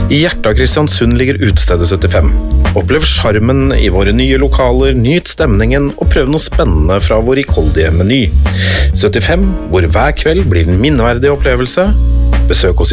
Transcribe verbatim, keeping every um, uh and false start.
I hjertet av Kristiansund ligger Utestedet syttifem. Opplev charmen i våre nye lokaler, nyt stemningen og prøv noe spennende fra vår rikholdige meny. syttifem, hvor hver kveld blir en minneverdig opplevelse. Besøk oss i